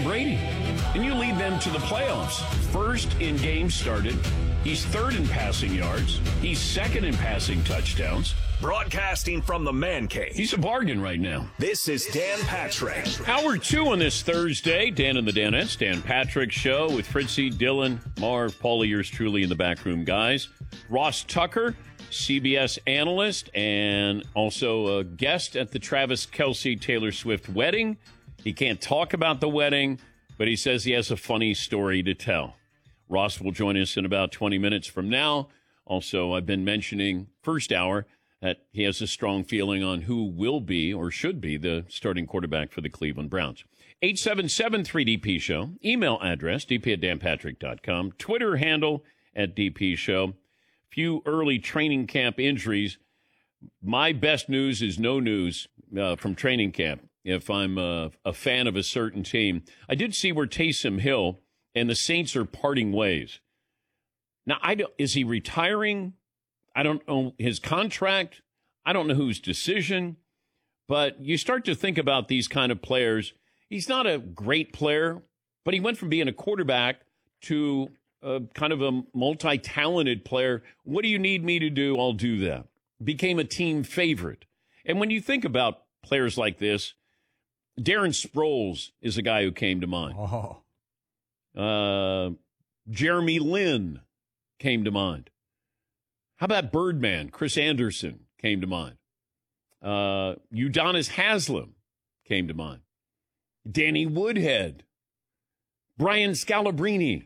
Tom Brady, and you lead them to the playoffs. First in games started. He's third in passing yards. He's second in passing touchdowns. Broadcasting from the Man Cave. He's a bargain right now. This is Dan Patrick. Hour 2 on this Thursday. Dan and the Danettes. Dan Patrick Show with Fritzy, Dylan, Marv, Paulie, yours truly in the backroom guys. Ross Tucker, CBS analyst, and also a guest at the Travis Kelce Taylor Swift wedding. He can't talk about the wedding, but he says he has a funny story to tell. Ross will join us in about 20 minutes from now. Also, I've been mentioning first hour that he has a strong feeling on who will be or should be the starting quarterback for the Cleveland Browns. 877-3DP Show. Email address, dp@danpatrick.com. Twitter handle @DP Show. Few early training camp injuries. My best news is no news from training camp if I'm a fan of a certain team. I did see where Taysom Hill and the Saints are parting ways. Now, is he retiring? I don't know his contract. I don't know whose decision. But you start to think about these kind of players. He's not a great player, but he went from being a quarterback to kind of a multi-talented player. What do you need me to do? I'll do that. Became a team favorite. And when you think about players like this, Darren Sproles is a guy who came to mind. Jeremy Lin came to mind. How about Birdman? Chris Anderson came to mind. Udonis Haslem came to mind. Danny Woodhead. Brian Scalabrine.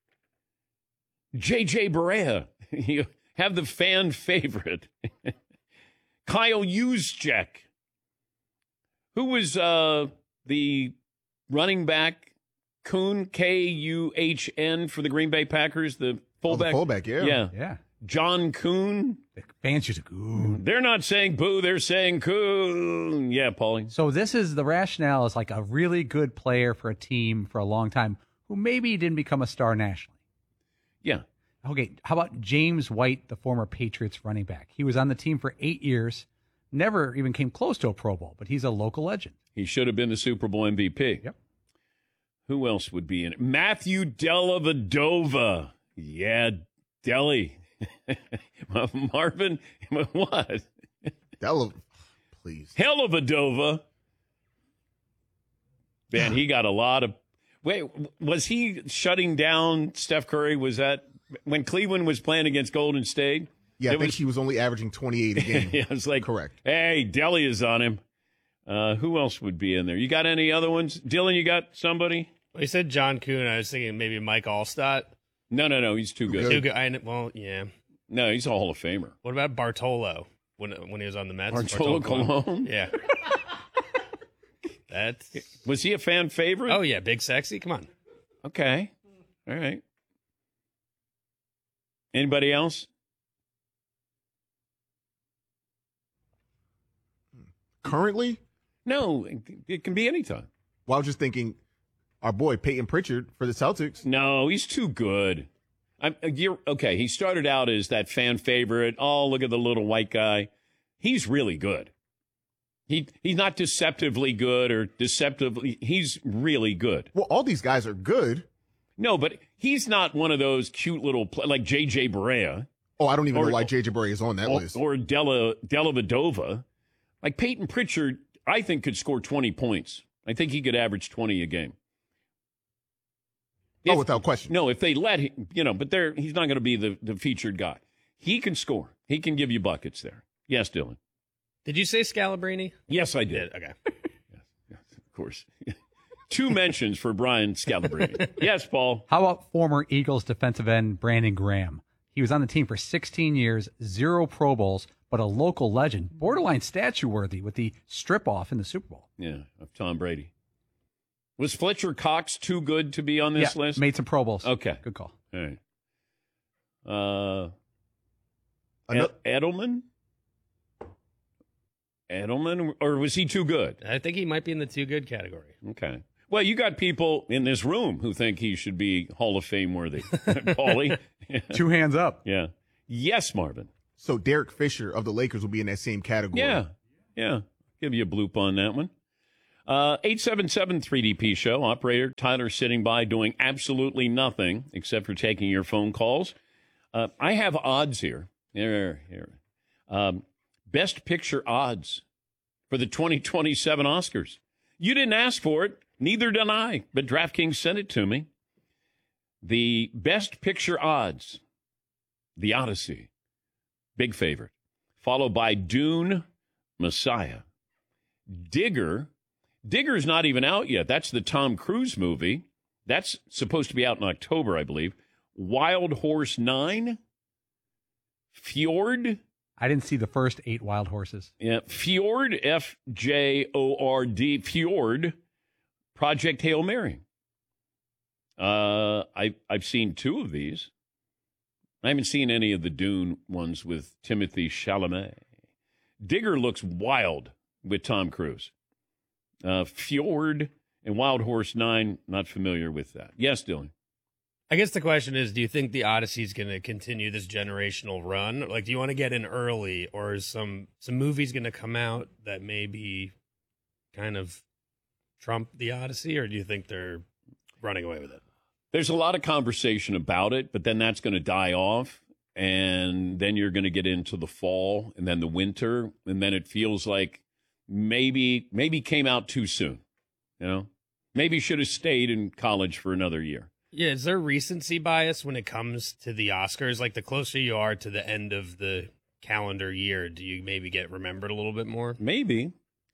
J.J. Barea. You have the fan favorite. Kyle Juszczyk. Who was the running back? Kuhn, Kuhn, for the Green Bay Packers, the fullback. Oh, the fullback, yeah. Yeah. John Kuhn. The fans used to go. They're not saying boo, they're saying Kuhn. Yeah, Paulie. So this is the rationale is like a really good player for a team for a long time who maybe didn't become a star nationally. Yeah. Okay, how about James White, the former Patriots running back? He was on the team for 8 years, never even came close to a Pro Bowl, but he's a local legend. He should have been the Super Bowl MVP. Yep. Who else would be in it? Matthew Dellavedova. Yeah, Delly. Marvin, what? Please. Hellavadova. Man, he got a lot of... Wait, was he shutting down Steph Curry? Was that when Cleveland was playing against Golden State? Yeah, I think he was only averaging 28 a game. Yeah, it's like, correct. Hey, Delly is on him. Who else would be in there? You got any other ones? Dylan, you got somebody? Well, you said John Kuhn. I was thinking maybe Mike Allstott. No. He's too good. Too good. Well, yeah. No, he's a Hall of Famer. What about Bartolo when he was on the Mets? Bartolo Colon? Yeah. Was he a fan favorite? Oh, yeah. Big Sexy. Come on. Okay. All right. Anybody else? Currently? No, it can be anytime. Well, I was just thinking our boy Peyton Pritchard for the Celtics. No, he's too good. Okay, he started out as that fan favorite. Oh, look at the little white guy. He's really good. He's not deceptively good or deceptively. He's really good. Well, all these guys are good. No, but he's not one of those cute little like J.J. Barea. Oh, I don't even know why J.J. Barea is on that list. Or Dellavedova. Like Peyton Pritchard, I think could score 20 points. I think he could average 20 a game. Without question. No, if they let him, but he's not going to be the featured guy. He can score. He can give you buckets there. Yes, Dylan. Did you say Scalabrine? Yes, I did. Okay. Yes, of course. 2 mentions for Brian Scalabrine. Yes, Paul. How about former Eagles defensive end Brandon Graham? He was on the team for 16 years, 0 Pro Bowls, but a local legend, borderline statue-worthy with the strip-off in the Super Bowl. Yeah, of Tom Brady. Was Fletcher Cox too good to be on this list? Made some Pro Bowls. Okay. Good call. All right. Edelman? Edelman, or was he too good? I think he might be in the too good category. Okay. Well, you got people in this room who think he should be Hall of Fame worthy. Paulie? 2 hands up. Yeah. Yes, Marvin. So Derek Fisher of the Lakers will be in that same category. Yeah. Give you a bloop on that one. 877 3DP Show. Operator Tyler sitting by doing absolutely nothing except for taking your phone calls. I have odds here. Here. Best Picture odds for the 2027 Oscars. You didn't ask for it. Neither did I, but DraftKings sent it to me. The Best Picture odds. The Odyssey. Big favorite. Followed by Dune, Messiah. Digger's not even out yet. That's the Tom Cruise movie. That's supposed to be out in October, I believe. Wild Horse 9. Fjord. I didn't see the first 8 Wild Horses. Yeah, Fjord, Fjord. Fjord. Project Hail Mary. I've seen 2 of these. I haven't seen any of the Dune ones with Timothée Chalamet. Digger looks wild with Tom Cruise. Fjord and Wild Horse 9, not familiar with that. Yes, Dylan. I guess the question is, do you think the Odyssey is going to continue this generational run? Like, do you want to get in early, or is some movies going to come out that maybe kind of trump the Odyssey, or do you think they're running away with it? There's a lot of conversation about it, but then that's going to die off, and then you're going to get into the fall and then the winter, and then it feels like maybe came out too soon, you know? Maybe should have stayed in college for another year. Yeah, is there recency bias when it comes to the Oscars? Like, the closer you are to the end of the calendar year, do you maybe get remembered a little bit more? Maybe.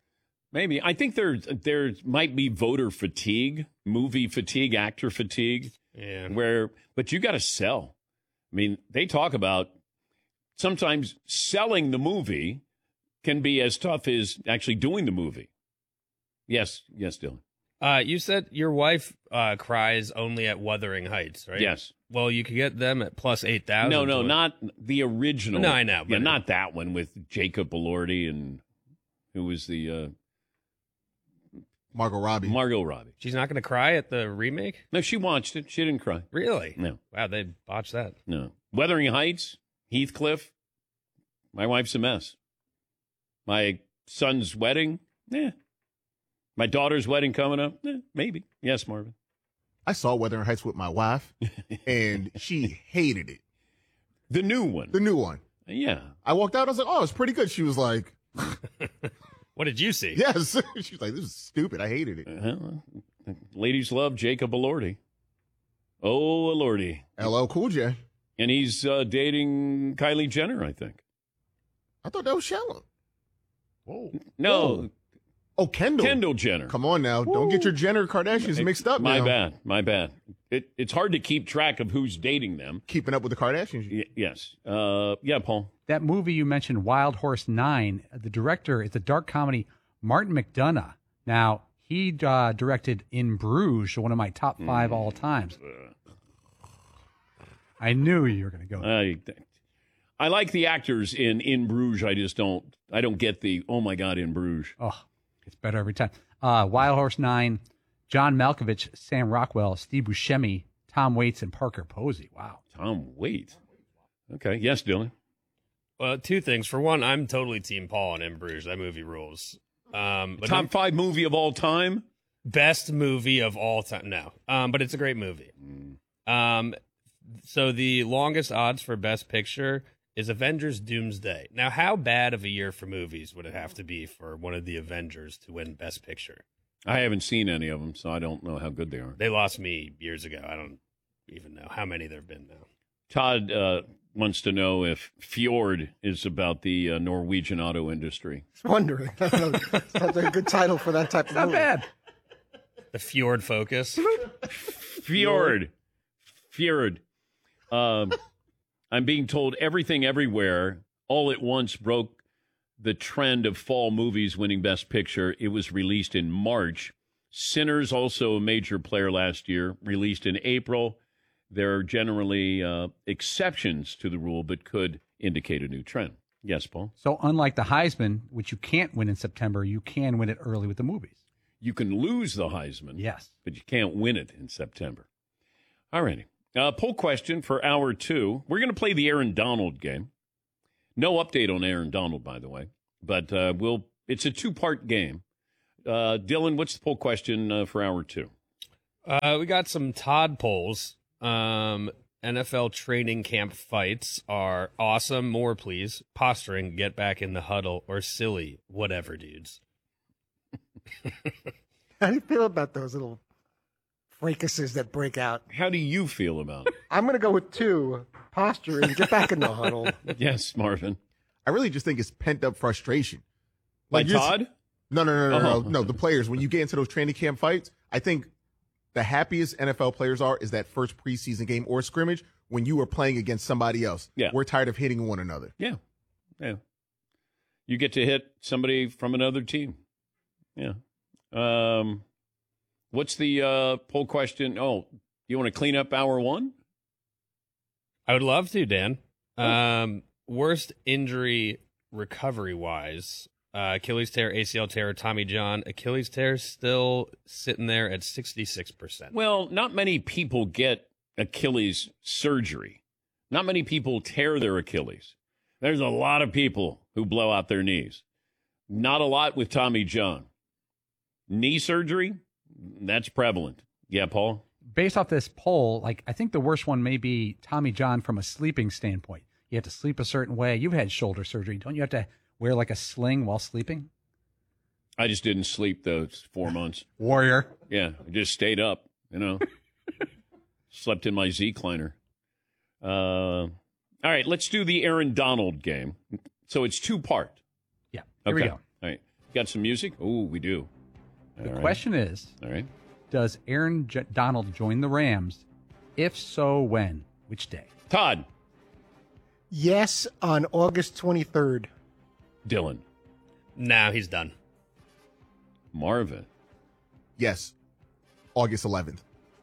I think there might be voter fatigue, movie fatigue, actor fatigue. Yeah. But you got to sell. I mean, they talk about sometimes selling the movie can be as tough as actually doing the movie. Yes, Dylan. You said your wife cries only at Wuthering Heights, right? Yes. Well, you could get them at plus 8,000. No, not the original. No, I know. Yeah, not that one with Jacob Elordi and who was the Margot Robbie. She's not going to cry at the remake? No, she watched it. She didn't cry. Really? No. Wow, they botched that. No. Wuthering Heights, Heathcliff. My wife's a mess. My son's wedding, My daughter's wedding coming up, maybe. Yes, Marvin. I saw Wuthering Heights with my wife, and she hated it. The new one. The new one. Yeah. I walked out. I was like, "Oh, it's pretty good." She was like, "What did you see?" Yes. She was like, "This is stupid. I hated it." Ladies love Jacob Elordi. Oh, Elordi. LL Cool J. And he's dating Kylie Jenner, I think. I thought that was Shallow. Whoa. No. Whoa. Oh, Kendall. Kendall Jenner. Come on now. Whoa. Don't get your Jenner Kardashians mixed up now. My bad. It's hard to keep track of who's dating them. Keeping up with the Kardashians. Yes. Yeah, Paul. That movie you mentioned, Wild Horse 9, the director is a dark comedy, Martin McDonagh. Now, he directed In Bruges, one of my top 5 all times. I knew you were going to go. I like the actors in Bruges. I don't get the, oh my God, In Bruges. Oh, it's better every time. Wild Horse 9, John Malkovich, Sam Rockwell, Steve Buscemi, Tom Waits, and Parker Posey. Wow. Tom Waits. Okay. Yes, Dylan. Well, 2 things. For one, I'm totally Team Paul on In Bruges. That movie rules. But top 5 movie of all time? Best movie of all time. No. But it's a great movie. So the longest odds for Best Picture is Avengers Doomsday. Now, how bad of a year for movies would it have to be for one of the Avengers to win Best Picture? I haven't seen any of them, so I don't know how good they are. They lost me years ago. I don't even know how many there have been now. Todd wants to know if Fjord is about the Norwegian auto industry. I was wondering. That's a good title for that type of movie. Not bad. The Fjord Focus. Fjord. I'm being told Everything Everywhere all at once broke the trend of fall movies winning Best Picture. It was released in March. Sinners, also a major player last year, released in April. There are generally exceptions to the rule, but could indicate a new trend. Yes, Paul? So unlike the Heisman, which you can't win in September, you can win it early with the movies. You can lose the Heisman. Yes. But you can't win it in September. All righty. Poll question for hour 2. We're going to play the Aaron Donald game. No update on Aaron Donald, by the way. But it's a 2-part game. Dylan, what's the poll question for hour 2? We got some Todd polls. NFL training camp fights are awesome. More, please. Posturing, get back in the huddle, or silly, whatever, dudes. How do you feel about those little fracases that break out? How do you feel about it? I'm going to go with 2. Posturing, get back in the huddle. Yes, Marvin. I really just think it's pent up frustration. By you're- Todd? No, Oh. no. The players, when you get into those training camp fights, I think the happiest NFL players are is that first preseason game or scrimmage when you are playing against somebody else. Yeah. We're tired of hitting one another. Yeah. Yeah. You get to hit somebody from another team. Yeah. What's the poll question? Oh, you want to clean up hour 1? I would love to, Dan. Worst injury recovery-wise, Achilles tear, ACL tear, Tommy John. Achilles tear still sitting there at 66%. Well, not many people get Achilles surgery. Not many people tear their Achilles. There's a lot of people who blow out their knees. Not a lot with Tommy John. Knee surgery, that's prevalent. Yeah, Paul? Based off this poll, I think the worst one may be Tommy John from a sleeping standpoint. You have to sleep a certain way. You've had shoulder surgery. Don't you have to wear a sling while sleeping? I just didn't sleep those 4 months. Warrior. Yeah, I just stayed up, Slept in my Z-Kleiner. All right, let's do the Aaron Donald game. So it's 2-part. Yeah. Here we go. All right. Got some music? Oh, we do. The question is, All right. does Aaron Donald join the Rams? If so, when? Which day? Todd. Yes, on August 23rd. Dylan. Now he's done. Marvin. Yes, August 11th.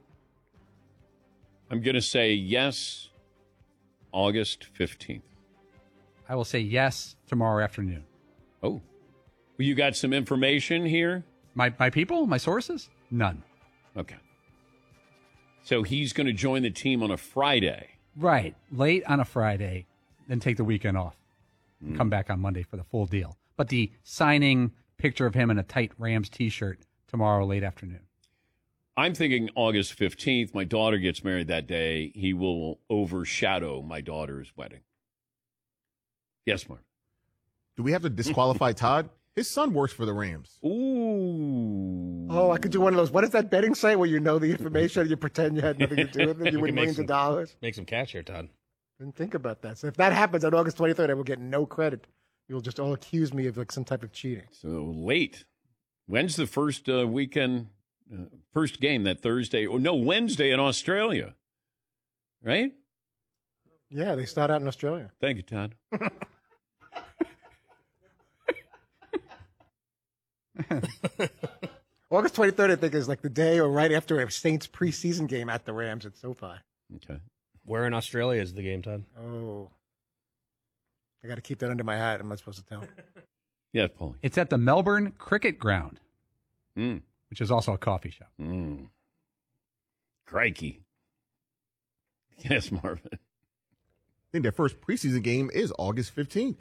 I'm going to say yes, August 15th. I will say yes tomorrow afternoon. Oh. Well, you got some information here? My people? My sources? None. Okay. So he's going to join the team on a Friday. Right. Late on a Friday, then take the weekend off. And come back on Monday for the full deal. But the signing picture of him in a tight Rams T-shirt tomorrow late afternoon. I'm thinking August 15th. My daughter gets married that day. He will overshadow my daughter's wedding. Yes, Mark. Do we have to disqualify Todd? His son works for the Rams. Ooh. Oh, I could do one of those. What does that betting say where you know the information and you pretend you had nothing to do with it? You win can make millions of dollars? Make some cash here, Todd. Didn't think about that. So if that happens on August 23rd, I will get no credit. You'll just all accuse me of some type of cheating. So late. When's the first weekend, first game, that Thursday? Oh, no, Wednesday in Australia. Right? Yeah, they start out in Australia. Thank you, Todd. August 23rd, I think, is the day or right after a Saints preseason game at the Rams at SoFi. Okay. Where in Australia is the game, Todd? Oh. I got to keep that under my hat. I'm not supposed to tell. Yeah, Paulie. It's at the Melbourne Cricket Ground, Mm. which is also a coffee shop. Mm. Crikey. Yes, Marvin. I think their first preseason game is August 15th.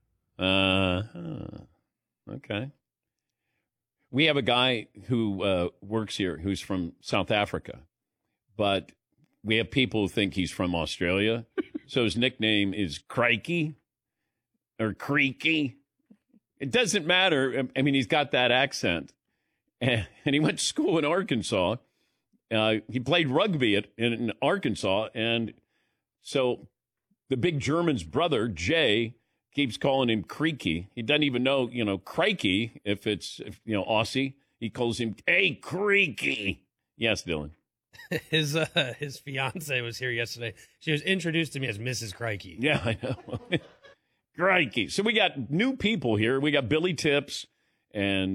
Okay. We have a guy who works here who's from South Africa, but we have people who think he's from Australia. So his nickname is Crikey or Creaky. It doesn't matter. I mean, he's got that accent. And he went to school in Arkansas. He played rugby in Arkansas. And so the big German's brother, Jay, keeps calling him Creaky. He doesn't even know, Crikey, if Aussie. He calls him, hey, Creaky. Yes, Dylan. His fiance was here yesterday. She was introduced to me as Mrs. Crikey. Yeah, I know. Crikey. So we got new people here. We got Billy Tips and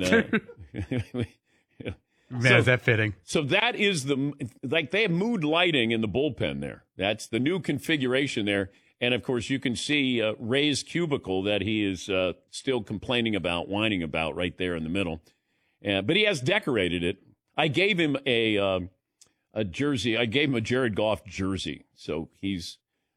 Man, is that fitting? So that is they have mood lighting in the bullpen there. That's the new configuration there. And of course, you can see Ray's cubicle that he is still complaining about, whining about right there in the middle. But he has decorated it. I gave him a jersey. I gave him a Jared Goff jersey. So he's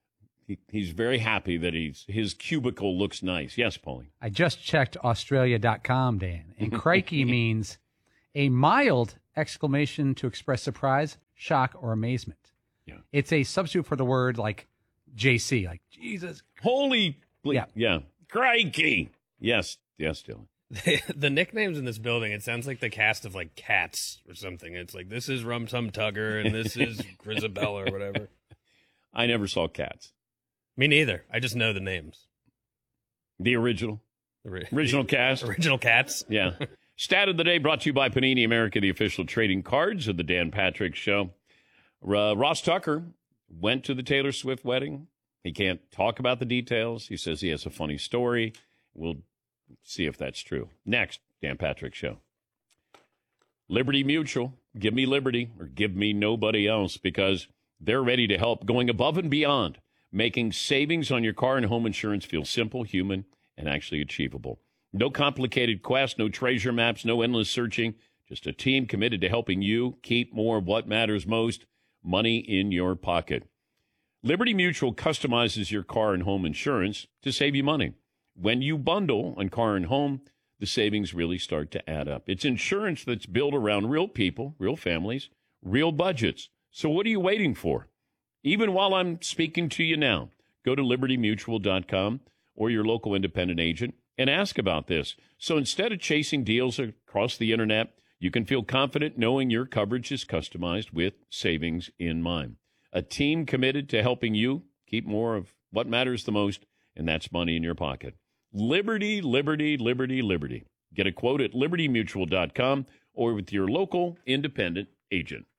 He's very happy that his cubicle looks nice. Yes, Paulie. I just checked Australia.com, Dan, and crikey means a mild exclamation to express surprise, shock, or amazement. Yeah. It's a substitute for the word like JC, like Jesus. Holy. Yeah. Yeah. Crikey. Yes, Dylan. The nicknames in this building, it sounds like the cast of like Cats or something. It's like, this is Rum Tum Tugger and this is Grisabella or whatever. I never saw Cats. Me neither. I just know the names. The original cast. Original Cats. Yeah. Stat of the day brought to you by Panini America, the official trading cards of the Dan Patrick Show. Ross Tucker went to the Taylor Swift wedding. He can't talk about the details. He says he has a funny story. We'll see if that's true. Next, Dan Patrick Show. Liberty Mutual. Give me liberty or give me nobody else, because they're ready to help, going above and beyond, making savings on your car and home insurance feel simple, human, and actually achievable. No complicated quest, no treasure maps, no endless searching, just a team committed to helping you keep more of what matters most, money in your pocket. Liberty Mutual customizes your car and home insurance to save you money. When you bundle on car and home, the savings really start to add up. It's insurance that's built around real people, real families, real budgets. So what are you waiting for? Even while I'm speaking to you now, go to libertymutual.com or your local independent agent and ask about this. So instead of chasing deals across the internet, you can feel confident knowing your coverage is customized with savings in mind. A team committed to helping you keep more of what matters the most, and that's money in your pocket. Liberty, liberty, liberty, liberty. Get a quote at libertymutual.com or with your local independent agent.